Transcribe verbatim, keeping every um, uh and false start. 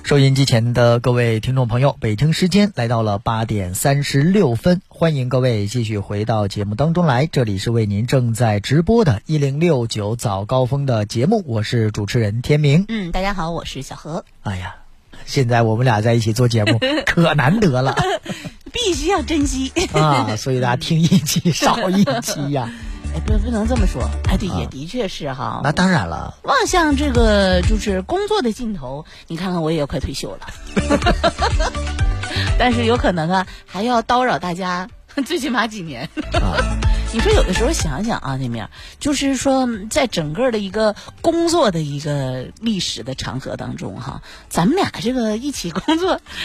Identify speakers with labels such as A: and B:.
A: 收音机前的各位听众朋友，北京时间来到了八点三十六分，欢迎各位继续回到节目当中来，这里是为您正在直播的一零六九早高峰的节目，我是主持人天明。
B: 嗯，大家好，我是小何。
A: 哎呀，现在我们俩在一起做节目可难得了，
B: 必须要珍惜
A: 啊！所以大家听一期少一期呀。
B: 哎，不不能这么说，哎，对，也的确是哈。
A: 那当然了，
B: 望向这个就是工作的尽头，你看看我也要快退休了，但是有可能啊，还要叨扰大家最起码几年。啊、你说有的时候想想啊，那面就是说，在整个的一个工作的一个历史的长河当中哈，咱们俩这个一起工作。